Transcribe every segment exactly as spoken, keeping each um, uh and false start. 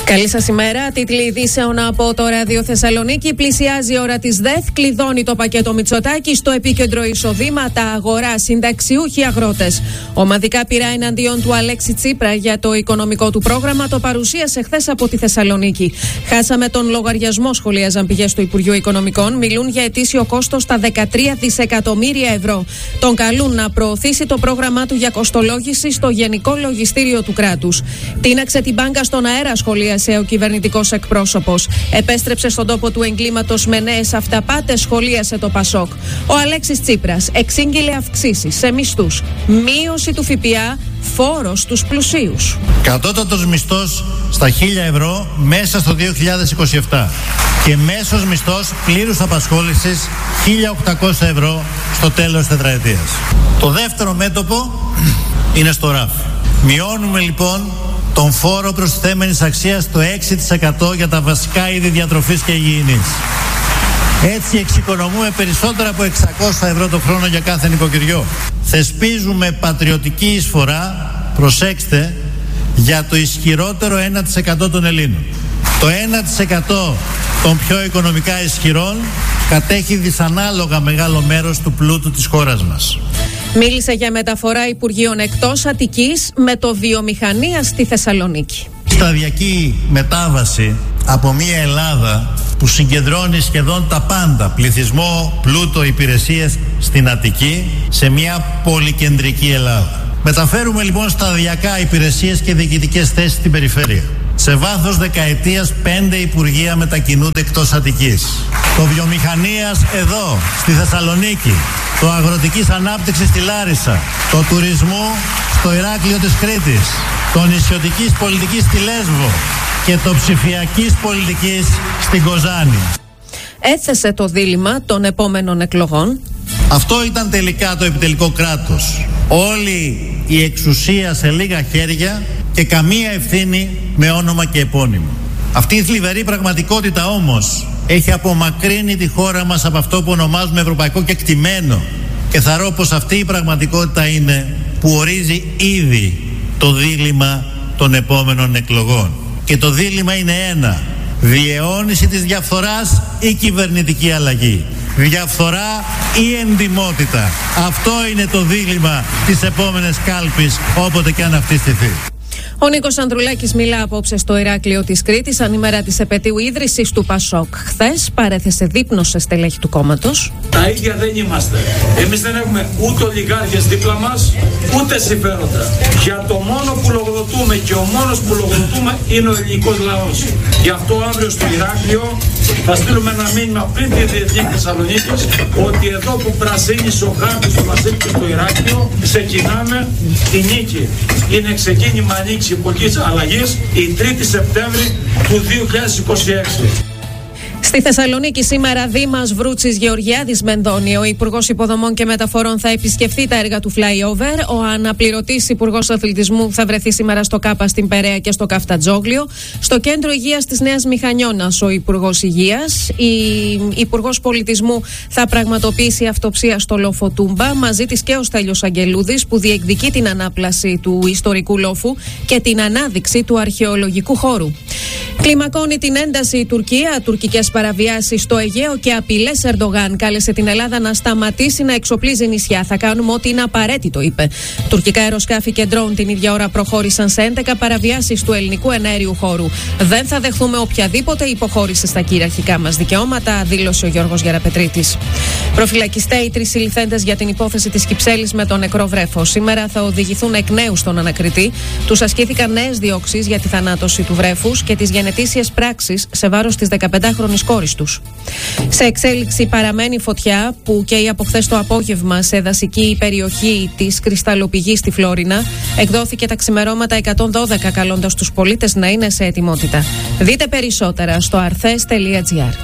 Καλή σας ημέρα. Τίτλοι ειδήσεων από το Ράδιο Θεσσαλονίκη. Πλησιάζει η ώρα της ΔΕΘ. Κλειδώνει το πακέτο Μητσοτάκη. Στο επίκεντρο εισοδήματα, αγορά, συνταξιούχοι, αγρότες. Ομαδικά πειρά εναντίον του Αλέξη Τσίπρα για το οικονομικό του πρόγραμμα το παρουσίασε χθες από τη Θεσσαλονίκη. Χάσαμε τον λογαριασμό, σχολίαζαν πηγές του Υπουργείου Οικονομικών. Μιλούν για ετήσιο κόστος στα δεκατρία δισεκατομμύρια ευρώ. Τον καλούν να προωθήσει το πρόγραμμά του για κοστολόγηση στο Γενικό Λογιστήριο του κράτους. Τίναξε την μπάνκα στον αέρα, σχολίασε ο κυβερνητικός εκπρόσωπος. Επέστρεψε στον τόπο του εγκλήματος με νέες αυταπάτες, σχολίασε το Πασόκ. Ο Αλέξης Τσίπρας εξήγηλε αυξήσεις σε μισθούς, μείωση του ΦΠΑ, φόρος στους πλουσίους. Κατώτατος μισθός στα χίλια ευρώ μέσα στο δύο χιλιάδες είκοσι επτά και μέσος μισθός πλήρους απασχόλησης χίλια οκτακόσια ευρώ στο τέλος της τετραετίας. Το δεύτερο μέτωπο είναι στο ράφι. Μειώνουμε λοιπόν τον φόρο προστιθέμενης αξίας στο έξι τοις εκατό για τα βασικά είδη διατροφής και υγιεινής. Έτσι εξοικονομούμε περισσότερα από εξακόσια ευρώ το χρόνο για κάθε νοικοκυριό. Θεσπίζουμε πατριωτική εισφορά, προσέξτε, για το ισχυρότερο ένα τοις εκατό των Ελλήνων. Το ένα τοις εκατό των πιο οικονομικά ισχυρών κατέχει δυσανάλογα μεγάλο μέρος του πλούτου της χώρας μας. Μίλησε για μεταφορά Υπουργείων εκτός Αττικής με το βιομηχανία στη Θεσσαλονίκη. Σταδιακή μετάβαση από μια Ελλάδα που συγκεντρώνει σχεδόν τα πάντα, πληθυσμό, πλούτο, υπηρεσίες, στην Αττική, σε μια πολυκεντρική Ελλάδα. Μεταφέρουμε λοιπόν σταδιακά υπηρεσίες και διοικητικές θέσεις στην περιφέρεια. Σε βάθος δεκαετίας πέντε υπουργεία μετακινούνται εκτός Αττικής. Το βιομηχανίας εδώ, στη Θεσσαλονίκη. Το αγροτικής ανάπτυξης στη Λάρισα. Το τουρισμού στο Ηράκλειο της Κρήτης. Το νησιωτικής πολιτικής στη Λέσβο. Και το ψηφιακής πολιτικής στην Κοζάνη. Έθεσε το δίλημμα των επόμενων εκλογών. Αυτό ήταν τελικά το επιτελικό κράτος. Όλη η εξουσία σε λίγα χέρια και καμία ευθύνη με όνομα και επώνυμο. Αυτή η θλιβερή πραγματικότητα όμως έχει απομακρύνει τη χώρα μας από αυτό που ονομάζουμε ευρωπαϊκό κεκτημένο. Και θαρώ πως αυτή η πραγματικότητα είναι που ορίζει ήδη το δίλημμα των επόμενων εκλογών. Και το δίλημμα είναι ένα: διαιώνιση της διαφθοράς ή κυβερνητική αλλαγή. Διαφθορά ή εντιμότητα. Αυτό είναι το δίλημμα της επόμενης κάλπης, όποτε και αν αυτή στηθεί. Ο Νίκος Ανδρουλάκης μιλά απόψε στο Ηράκλειο της Κρήτης, αν ημέρα της επετείου ίδρυσης του Πασόκ. Χθες παρέθεσε δείπνο σε στελέχη του κόμματος. Τα ίδια δεν είμαστε. Εμείς δεν έχουμε ούτε ολιγάρχες δίπλα μας, ούτε συμφέροντα. Για το μόνο που λογοδοτούμε και ο μόνος που λογοδοτούμε είναι ο ελληνικός λαός. Γι' αυτό αύριο στο Ηράκλειο θα στείλουμε ένα μήνυμα πριν τη Διεθνή Θεσσαλονίκης ότι εδώ που πρασίνησε ο χάρτης του Βασίλη και στο Ηράκλειο ξεκινάμε τη νίκη. Είναι ξεκίνημα νίκης εποχής αλλαγής η τρίτη Σεπτέμβρη του δύο χιλιάδες είκοσι έξι. Στη Θεσσαλονίκη σήμερα Δήμας Βρούτσης Γεωργιάδης Μενδώνη. Ο Υπουργός Υποδομών και Μεταφορών θα επισκεφθεί τα έργα του flyover. Ο αναπληρωτής Υπουργός Αθλητισμού θα βρεθεί σήμερα στο ΚΑΠΑ στην Περαία και στο Καφτατζόγλιο. Στο Κέντρο Υγείας της Νέας Μηχανιώνας ο Υπουργός Υγείας. Η Υπουργός Πολιτισμού θα πραγματοποιήσει αυτοψία στο λόφο Τούμπα. Μαζί της και ο Στέλιος Αγγελούδης που διεκδικεί την ανάπλαση του ιστορικού λόφου και την ανάδειξη του αρχαιολογικού χώρου. Κλιμακώνει την ένταση η Τουρκία, τουρκικές παραβιάσεις στο Αιγαίο και απειλές Ερντογάν. Κάλεσε την Ελλάδα να σταματήσει να εξοπλίζει νησιά. Θα κάνουμε ό,τι είναι απαραίτητο, είπε. Τουρκικά αεροσκάφη και ντρόουν την ίδια ώρα προχώρησαν σε έντεκα παραβιάσεις του ελληνικού εναέριου χώρου. Δεν θα δεχθούμε οποιαδήποτε υποχώρηση στα κυριαρχικά μας δικαιώματα, δήλωσε ο Γιώργος Γεραπετρίτης. Προφυλακιστέοι τρεις συλληφθέντες για την υπόθεση της Κυψέλης με τον νεκρό βρέφο. Σήμερα θα οδηγηθούν εκ νέου στον ανακριτή. Τους ασκήθηκαν νέες διώξεις για τη θανάτωση του βρέφους και τις γενετήσιες πράξεις σε βάρος της δεκαπεντάχρονης κόρης τους. Σε εξέλιξη παραμένει φωτιά που καίει από χθες το απόγευμα σε δασική περιοχή της Κρυσταλλοπηγής στη Φλόρινα. Εκδόθηκε τα ξημερώματα εκατόν δώδεκα καλώντας τους πολίτες να είναι σε ετοιμότητα. Δείτε περισσότερα στο αρθές τελεία τζι άρ.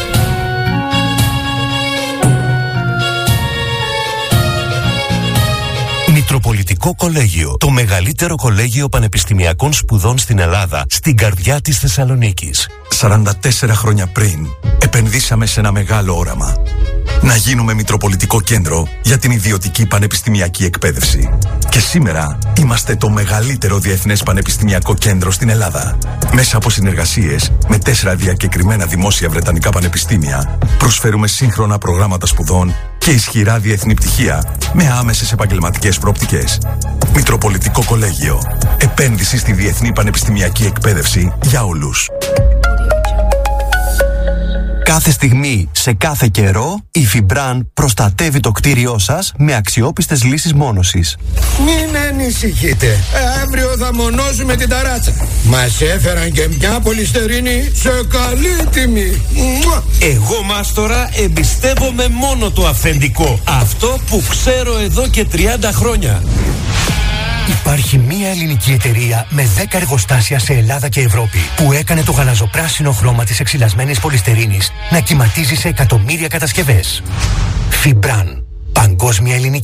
Μητροπολιτικό Κολέγιο, το μεγαλύτερο κολέγιο πανεπιστημιακών σπουδών στην Ελλάδα, στην καρδιά της Θεσσαλονίκης. σαράντα τέσσερα χρόνια πριν, επενδύσαμε σε ένα μεγάλο όραμα. να γίνουμε Μητροπολιτικό Κέντρο για την ιδιωτική πανεπιστημιακή εκπαίδευση. Και σήμερα είμαστε το μεγαλύτερο διεθνές πανεπιστημιακό κέντρο στην Ελλάδα. Μέσα από συνεργασίες με τέσσερα διακεκριμένα δημόσια βρετανικά πανεπιστήμια, προσφέρουμε σύγχρονα προγράμματα σπουδών και ισχυρά διεθνή πτυχία με άμεσες επαγγελματικές προοπτικές. Μητροπολιτικό Κολέγιο. Επένδυση στη διεθνή πανεπιστημιακή εκπαίδευση για όλους. Κάθε στιγμή, σε κάθε καιρό, η Fibran προστατεύει το κτίριό σας με αξιόπιστες λύσεις μόνωσης. Μην ανησυχείτε, αύριο θα μονώσουμε την ταράτσα. Μας έφεραν και μια πολυστερίνη σε καλή τιμή. Εγώ, Μάστορα, εμπιστεύομαι μόνο το αυθεντικό. Αυτό που ξέρω εδώ και τριάντα χρόνια. Υπάρχει μία ελληνική εταιρεία με δέκα εργοστάσια σε Ελλάδα και Ευρώπη που έκανε το γαλαζοπράσινο χρώμα της εξυλασμένης πολυστερίνης να κυματίζει σε εκατομμύρια κατασκευές. Fibran. Παγκόσμια ελληνική